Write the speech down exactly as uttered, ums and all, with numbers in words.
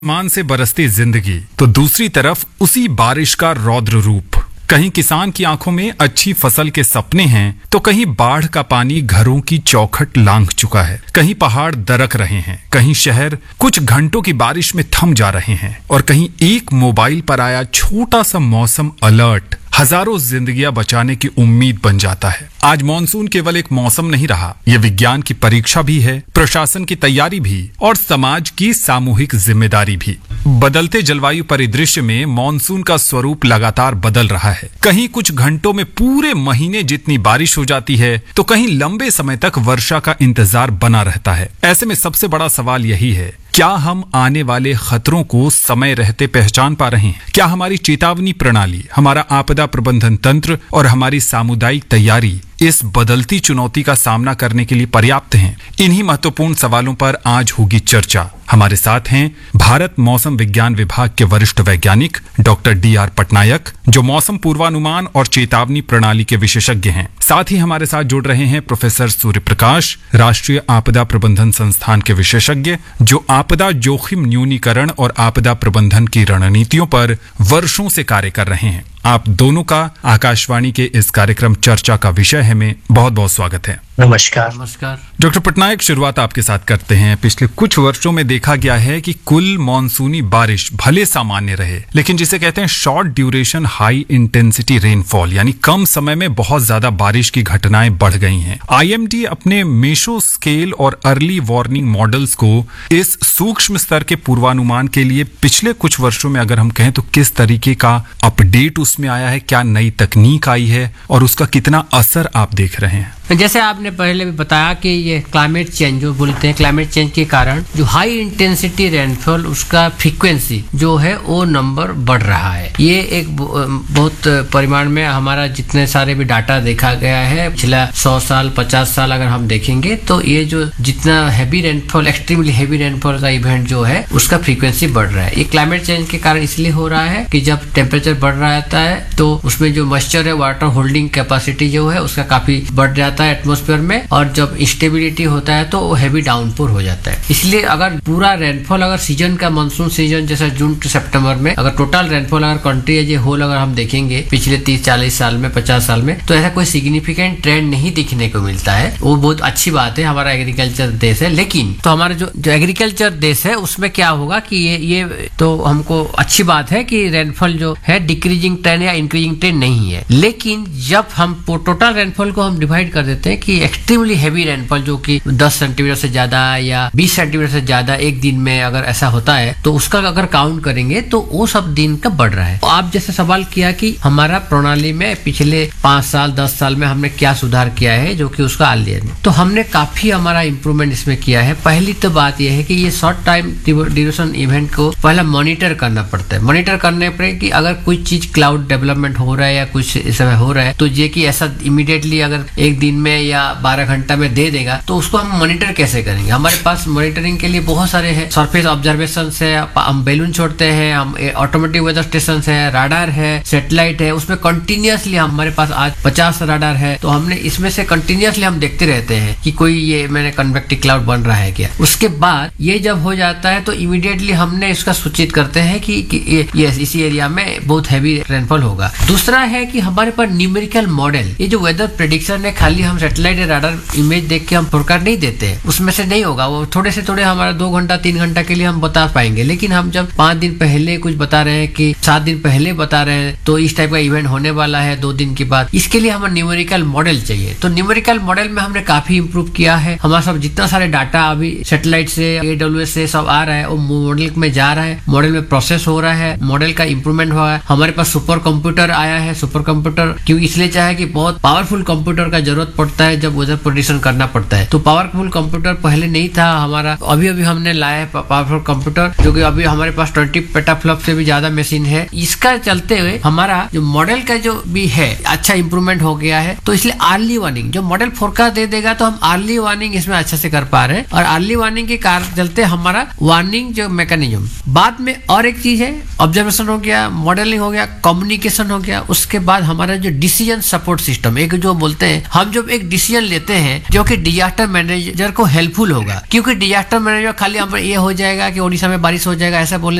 आसमान से बरसती जिंदगी तो दूसरी तरफ उसी बारिश का रौद्र रूप। कहीं किसान की आंखों में अच्छी फसल के सपने हैं तो कहीं बाढ़ का पानी घरों की चौखट लांघ चुका है। कहीं पहाड़ दरक रहे हैं, कहीं शहर कुछ घंटों की बारिश में थम जा रहे हैं और कहीं एक मोबाइल पर आया छोटा सा मौसम अलर्ट हजारों जिंदगियां बचाने की उम्मीद बन जाता है। आज मॉनसून केवल एक मौसम नहीं रहा, यह विज्ञान की परीक्षा भी है, प्रशासन की तैयारी भी और समाज की सामूहिक जिम्मेदारी भी। बदलते जलवायु परिदृश्य में मॉनसून का स्वरूप लगातार बदल रहा है। कहीं कुछ घंटों में पूरे महीने जितनी बारिश हो जाती है तो कहीं लंबे समय तक वर्षा का इंतजार बना रहता है। ऐसे में सबसे बड़ा सवाल यही है, क्या हम आने वाले खतरों को समय रहते पहचान पा रहे हैं? क्या हमारी चेतावनी प्रणाली, हमारा आपदा प्रबंधन तंत्र और हमारी सामुदायिक तैयारी इस बदलती चुनौती का सामना करने के लिए पर्याप्त हैं? इन्हीं महत्वपूर्ण सवालों पर आज होगी चर्चा। हमारे साथ हैं भारत मौसम विज्ञान विभाग के वरिष्ठ वैज्ञानिक डॉक्टर डी आर पटनायक, जो मौसम पूर्वानुमान और चेतावनी प्रणाली के विशेषज्ञ हैं। साथ ही हमारे साथ जुड़ रहे हैं प्रोफेसर सूर्य प्रकाश, राष्ट्रीय आपदा प्रबंधन संस्थान के विशेषज्ञ, जो आपदा जोखिम न्यूनीकरण और आपदा प्रबंधन की रणनीतियों पर वर्षों से कार्य कर रहे हैं। आप दोनों का आकाशवाणी के इस कार्यक्रम चर्चा का विषय है में बहुत बहुत स्वागत है। नमस्कार। नमस्कार डॉक्टर पटनायक, शुरुआत आपके साथ करते हैं। पिछले कुछ वर्षों में देखा गया है कि कुल मॉनसूनी बारिश भले सामान्य रहे, लेकिन जिसे कहते हैं short duration high intensity rainfall, यानी कम समय में बहुत ज्यादा बारिश की घटनाएं बढ़ गई हैं। आई एम डी अपने मेसो स्केल और अर्ली वार्निंग मॉडल्स को इस सूक्ष्म स्तर के पूर्वानुमान के लिए पिछले कुछ वर्षों में अगर हम कहें तो किस तरीके का अपडेट उसमें आया है, क्या नई तकनीक आई है और उसका कितना असर आप देख रहे हैं? जैसे आपने पहले भी बताया कि ये क्लाइमेट चेंज जो बोलते हैं, क्लाइमेट चेंज के कारण जो हाई इंटेंसिटी रेनफॉल, उसका फ्रीक्वेंसी जो है वो नंबर बढ़ रहा है। ये एक बहुत परिमाण में हमारा जितने सारे भी डाटा देखा गया है पिछला सौ साल पचास साल अगर हम देखेंगे तो ये जो जितना heavy rainfall, extremely heavy rainfall का इवेंट जो है उसका फ्रीक्वेंसी बढ़ रहा है। ये क्लाइमेट चेंज के कारण इसलिए हो रहा है कि जब टेम्परेचर बढ़ रहा है तो उसमें जो मॉइस्चर है, वाटर होल्डिंग कैपेसिटी जो है उसका काफी बढ़ जाता है एटमॉस्फेयर में, और जब इंस्टेबिलिटी होता है तो वो हैवी डाउनपोर हो जाता है। इसलिए अगर पूरा रेनफॉल अगर सीजन का मानसून सीजन जैसा जून टू सितंबर में अगर टोटल रेनफॉल अगर कंट्री एज ए होल अगर हम देखेंगे पिछले तीस चालीस साल में पचास साल में, तो ऐसा कोई सिग्निफिकेंट ट्रेंड नहीं दिखने को मिलता है। वो बहुत अच्छी बात है, हमारा एग्रीकल्चर देश है। लेकिन तो हमारा जो जो एग्रीकल्चर देश है उसमें क्या होगा कि ये ये तो हमको अच्छी बात है कि रेनफॉल जो है डिक्रीजिंग ट्रेंड या इंक्रीजिंग ट्रेंड नहीं है। लेकिन जब हम टोटल रेनफॉल को हम डिवाइड कर देते हैं कि एक्सट्रीमली हैवी रेनफॉल जो कि दस सेंटीमीटर से ज्यादा या बीस सेंटीमीटर से ज्यादा एक दिन में अगर ऐसा होता है तो उसका अगर काउंट करेंगे तो वो सब दिन का बढ़ रहा है। तो आप जैसे सवाल किया कि हमारा प्रणाली में पिछले पांच साल दस साल में हमने क्या सुधार किया है जो कि उसका आलिया नहीं, तो हमने काफी हमारा इंप्रूवमेंट इसमें किया है। पहली तो बात यह है कि ये शॉर्ट टाइम ड्यूरेशन इवेंट को पहला मॉनिटर करना पड़ता है। मॉनिटर करने पर कि अगर कोई चीज क्लाउड डेवलपमेंट हो रहा है या कुछ इस समय हो रहा है तो ये कि ऐसा इमीडिएटली अगर एक दिन में या बारह घंटा में दे देगा तो उसको हम मॉनिटर कैसे करेंगे? हमारे पास मॉनिटरिंग के लिए बहुत सारे हैं, सरफेस ऑब्जर्वेशन है, हम बैलून छोड़ते हैं, हम ऑटोमेटिक वेदर स्टेशन है, राडार है, सैटेलाइट है, उसमें कंटिन्यूअसली हमारे पास आज पचास राडार है। तो हमने इसमें से कंटिन्यूअसली हम देखते रहते हैं कि कोई ये मैंने कन्वेक्टिव क्लाउड बन रहा है क्या। उसके बाद ये जब हो जाता है तो इमीडिएटली हमने इसका सूचित करते हैं कि, कि ये, ये इसी एरिया में बहुत हैवी रेनफॉल होगा। दूसरा है कि हमारे पास न्यूमेरिकल मॉडल, ये जो वेदर प्रेडिक्शन है खाली हम सैटेलाइट राडार इमेज देख के हम फोरकास्ट नहीं देते हैं, उसमें से नहीं होगा। वो थोड़े से थोड़े हमारा दो घंटा तीन घंटा के लिए हम बता पाएंगे, लेकिन हम जब पांच दिन पहले कुछ बता रहे हैं कि सात दिन पहले बता रहे हैं तो इस टाइप का इवेंट होने वाला है दो दिन के बाद, इसके लिए हमें न्यूमेरिकल मॉडल चाहिए। तो न्यूमेरिकल मॉडल में हमने काफी इंप्रूव किया है। हमारा सब जितना सारे डाटा अभी सैटेलाइट से एडब्ल्यूएस से सब आ रहा है वो मॉडल में जा रहा है, मॉडल में प्रोसेस हो रहा है, मॉडल का इंप्रूवमेंट हुआ है। हमारे पास सुपर कंप्यूटर आया है। सुपर कंप्यूटर क्यों इसलिए चाहे कि बहुत पावरफुल कंप्यूटर का जरूरत पड़ता है जब वेदर प्रेडिक्शन करना पड़ता है। तो पावरफुल कंप्यूटर पहले नहीं था हमारा, अभी अभी हमने लाया है पावरफुल कंप्यूटर जो कि अभी हमारे पास बीस पेटाफ्लॉप से भी ज्यादा मशीन है। इसका चलते हुए हमारा जो मॉडल का जो भी है अच्छा इंप्रूवमेंट हो गया है। तो इसलिए अर्ली वार्निंग जो मॉडल फोरकास्ट दे देगा तो हम अर्ली वार्निंग इसमें अच्छा से कर पा रहे हैं, और अर्ली वार्निंग के कारण चलते हमारा वार्निंग जो मैकेनिज्म। बाद में और एक चीज है, ऑब्जर्वेशन हो गया, मॉडलिंग हो गया, कम्युनिकेशन हो गया, उसके बाद हमारा जो डिसीजन सपोर्ट सिस्टम, एक जो बोलते हैं हम जो जब एक डिसीजन लेते हैं जो कि डिजास्टर मैनेजर को हेल्पफुल होगा, क्योंकि डिजास्टर मैनेजर खाली हम ये हो जाएगा कि ओडिशा में बारिश हो जाएगा ऐसा बोलने